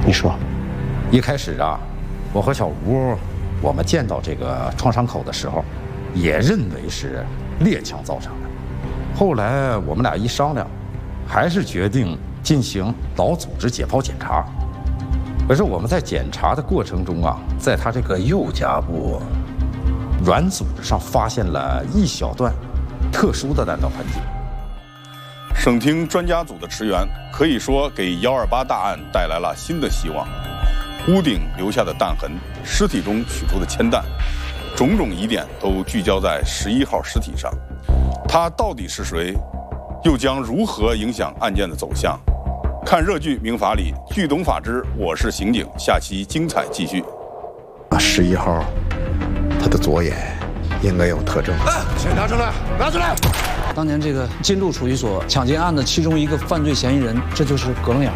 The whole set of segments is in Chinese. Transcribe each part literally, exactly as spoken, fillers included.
你说， 一开始啊，我和小吴，我们见到这个创伤口的时候，也认为是猎枪造成的。后来我们俩一商量，还是决定进行脑组织解剖检查。可是我们在检查的过程中啊，在他这个右颊部软组织上发现了一小段特殊的弹道痕迹。 省厅专家组的驰援可以说给幺二八大案带来了新的希望。屋顶留下的弹痕，尸体中取出的铅弹，种种疑点都聚焦在十一号尸体上。他到底是谁？又将如何影响案件的走向？看热剧《民法理》，剧懂法之我是刑警，下期精彩继续。 啊，十一号，他的左眼应该有特征。 哎，先拿出来，拿出来！ 当年这个金鹿处于所抢劫案的其中一个犯罪嫌疑人，这就是葛楞眼。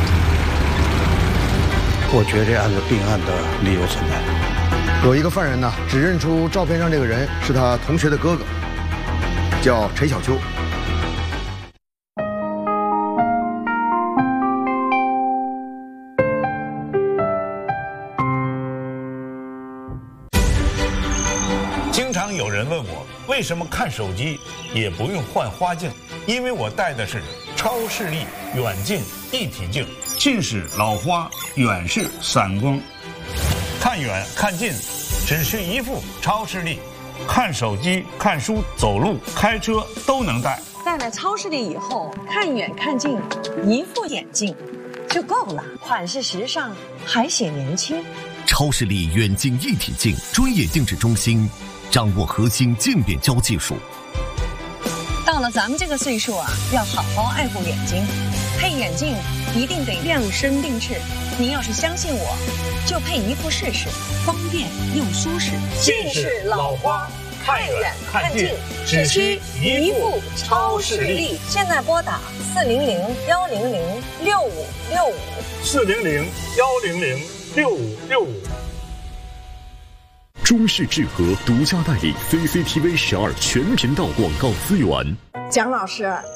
我觉得这案子并案的理由存在。 有一个犯人呢，只认出照片上这个人是他同学的哥哥，叫陈小秋。 经常有人问我，为什么看手机也不用换花镜？因为我戴的是超视力远近一体镜，近视老花，远视散光。看远看近，只需一副超视力，看手机、看书、走路、开车都能戴。 戴了超视力以后，看远看近，一副眼镜就够了，款式时尚，还显年轻。 超视力远近一体镜，专业定制中心，掌握核心渐变焦技术。 到了咱们这个岁数啊，要好好爱护眼睛，配眼镜一定得量身定制。您要是相信我，就配一副试试，方便又舒适。 近视老花，看远看近，只需一副超视力。 现在拨打四零零幺零零六五六五， 四零零幺零零六五六五。 中视智和独家代理 C C T V 十二全频道广告资源。 蒋老师，